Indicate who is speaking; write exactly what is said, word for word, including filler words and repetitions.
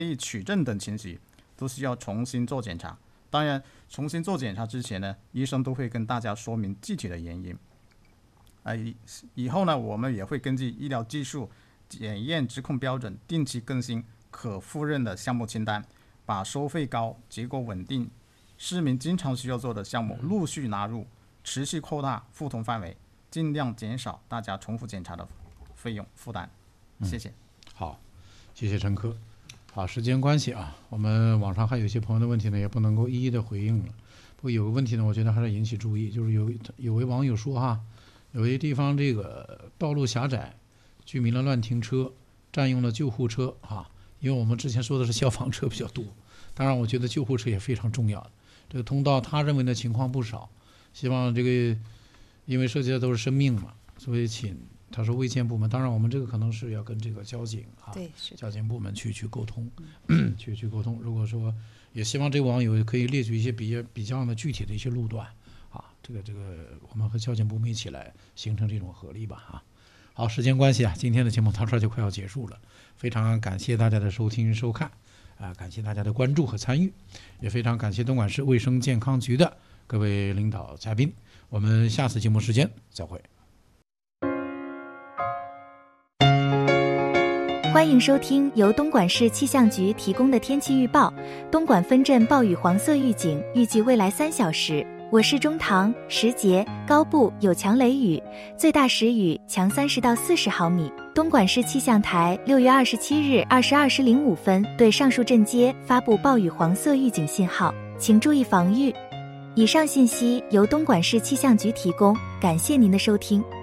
Speaker 1: 取证等情形，都需要重新做检查。当然，重新做检查之前呢，医生都会跟大家说明具体的原因。呃，以后呢，我们也会根据医疗技术、检验质控标准，定期更新可复认的项目清单，把收费高、结果稳定、市民经常需要做的项目陆续纳入，持续扩大互通范围，尽量减少大家重复检查的费用负担。谢谢。
Speaker 2: 嗯、好，谢谢陈科。好，时间关系啊，我们网上还有一些朋友的问题呢，也不能够一一的回应了。不过有个问题呢，我觉得还是引起注意，就是有有位网友说哈，有些地方这个道路狭窄，居民的乱停车，占用了救护车啊。因为我们之前说的是消防车比较多，当然我觉得救护车也非常重要。这个通道他认为的情况不少，希望这个因为涉及的都是生命嘛，所以请。他说卫健部门，当然我们这个可能是要跟这个交警啊，
Speaker 3: 对，是
Speaker 2: 交警部门去去沟通，嗯、去去沟通。如果说也希望这个网友可以列举一些比较比较的具体的一些路段啊，这个这个我们和交警部门一起来形成这种合力吧啊。好，时间关系啊，今天的节目到这儿就快要结束了，非常感谢大家的收听收看啊，感谢大家的关注和参与，也非常感谢东莞市卫生健康局的各位领导嘉宾，我们下次节目时间再会。
Speaker 4: 欢迎收听由东莞市气象局提供的天气预报。东莞分镇暴雨黄色预警，预计未来三小时，我市中堂、石碣、高埠有强雷雨，最大时雨强三十到四十毫米。东莞市气象台六月二十七日二十二时零五分对上述镇街发布暴雨黄色预警信号，请注意防御。以上信息由东莞市气象局提供，感谢您的收听。